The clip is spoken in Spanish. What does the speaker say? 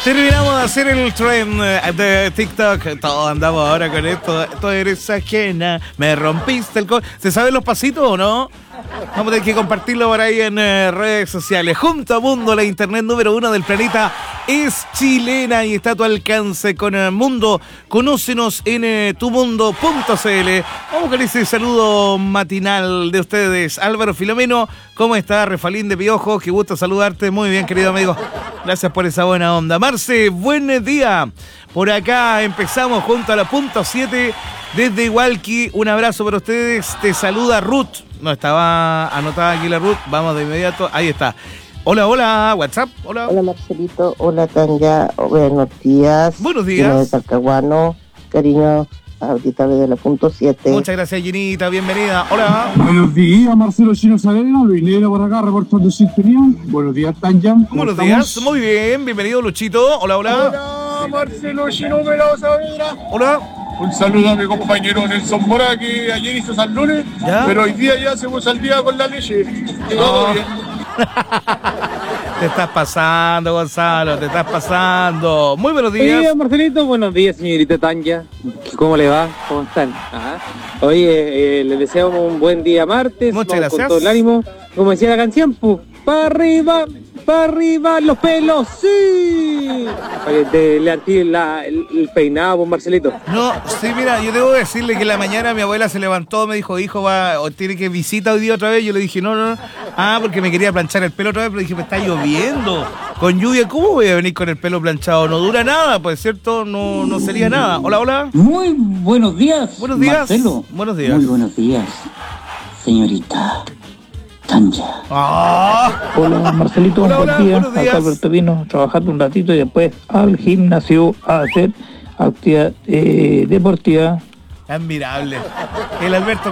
Terminamos de hacer el trend de TikTok. Todos andamos ahora con esto. Tú eres ajena, me rompiste el ¿Se saben los pasitos o no? Vamos a tener que compartirlo por ahí en redes sociales. Junto a Mundo, la internet número 1 del planeta es chilena y está a tu alcance con Mundo. Conócenos en tumundo.cl. Vamos con ese saludo matinal de ustedes. Álvaro Filomeno, ¿cómo está? Refalín de Piojo, qué gusto saludarte. Muy bien, querido amigo. Gracias por esa buena onda. Marce, buen día. Por acá empezamos junto a la punto 7 desde Igualqui. Un abrazo para ustedes. Te saluda Ruth. No estaba anotada aquí la Ruth. Vamos de inmediato. Ahí está. Hola, hola. WhatsApp. Hola. Hola, Marcelito. Hola, Tanya. Buenos días. Buenos días. Gino de Talcahuano. Cariño, auditores de la punto 7. Muchas gracias, Ginita. Bienvenida. Hola. Buenos días, Marcelo Chino Saavedra, Luis Negra por acá, reportando sintonía. Buenos días, Tanya. Buenos días. Muy bien. Bienvenido, Luchito. Hola, hola. Hola, Marcelo Chino Saavedra. Hola. Un saludo a mi compañero Nelson Mora, que ayer hizo San Lunes, ¿Ya? pero hoy día ya se puso al día con la leche. Todo bien. Te estás pasando, Gonzalo. Te estás pasando. Muy buenos días. Buenos días, Marcelito. Buenos días, señorita Tanya. ¿Cómo le va? ¿Cómo están? Oye, les deseamos un buen día martes. Muchas gracias. Con todo el ánimo. Como decía la canción, pues, para arriba, los pelos, sí. Para que le activen el peinado, pues, Marcelito. No, sí, mira, yo debo decirle que en la mañana mi abuela se levantó, me dijo, hijo, va, o tiene que visita hoy día otra vez. Yo le dije, no. Porque me quería planchar el pelo otra vez, pero dije, me está lloviendo. Con lluvia, ¿cómo voy a venir con el pelo planchado? No dura nada, pues, ¿cierto? No sería nada. Hola, hola. Muy buenos días. Buenos días. Marcelo. Buenos días. Muy buenos días, señorita Tanya. Hola Marcelito, Hola, buen hola, día. buenos días. Acá Alberto vino trabajando un ratito y después al gimnasio a hacer actividad deportiva. Admirable. El Alberto